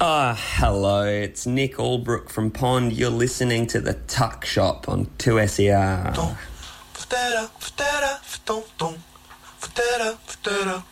Hello, it's Nick Albrook from Pond. You're listening to The Tuck Shop on 2SER.